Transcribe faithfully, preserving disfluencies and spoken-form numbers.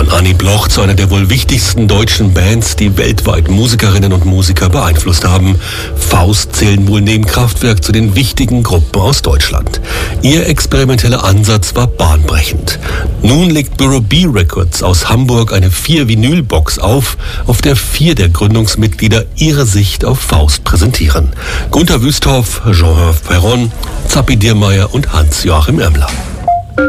Annie Bloch zu einer der wohl wichtigsten deutschen Bands, die weltweit Musikerinnen und Musiker beeinflusst haben. Faust zählen wohl neben Kraftwerk zu den wichtigen Gruppen aus Deutschland. Ihr experimenteller Ansatz war bahnbrechend. Nun legt Büro B Records aus Hamburg eine vier-Vinyl-Box auf, auf der vier der Gründungsmitglieder ihre Sicht auf Faust präsentieren. Gunter Wüsthoff, Jean Perron, Zappi Diermeier und Hans-Joachim Emmler.